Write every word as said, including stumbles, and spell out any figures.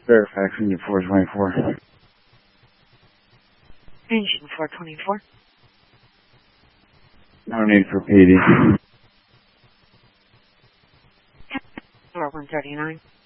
Fairfax, engine four twenty-four. Engine four twenty-four. No need for P D. one thirty-nine.